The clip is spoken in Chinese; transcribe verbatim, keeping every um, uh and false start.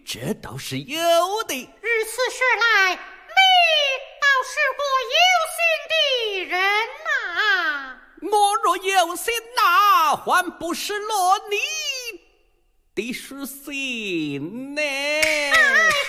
这倒是有的。 如此说来，你倒是个有心的人呐。 我若有心，那还不是落你的是心呢？ 哎